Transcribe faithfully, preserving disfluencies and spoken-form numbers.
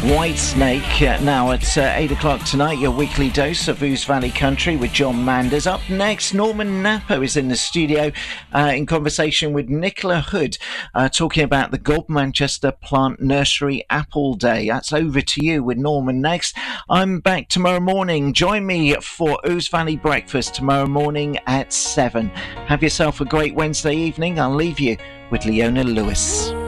Whitesnake uh, now at uh, eight o'clock tonight, your weekly dose of Ouse Valley Country with John Manders. Up next, Norman Napper is in the studio uh, in conversation with Nicola Hood, uh, talking about the Gob Manchester Plant Nursery Apple Day. That's over to you with Norman next. I'm back tomorrow morning. Join me for Ouse Valley Breakfast tomorrow morning at seven. Have yourself a great Wednesday evening. I'll leave you with Leona Lewis.